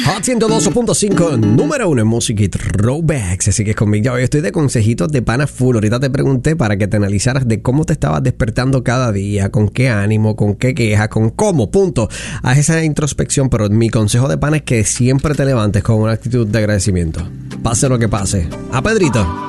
Hot 102.5, número 1 en música y throwbacks. Así que conmigo hoy estoy de consejitos de pana full. Ahorita te pregunté para que te analizaras de cómo te estabas despertando cada día, con qué ánimo, con qué queja, con cómo, punto. Haz esa introspección, pero mi consejo de pana es que siempre te levantes con una actitud de agradecimiento. Pase lo que pase. A Pedrito.